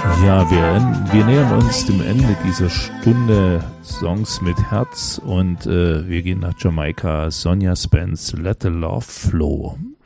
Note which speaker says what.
Speaker 1: Ja, wir nähern uns dem Ende dieser Stunde Songs mit Herz und wir gehen nach Jamaika. Sonja Spence, Let the Love Flow.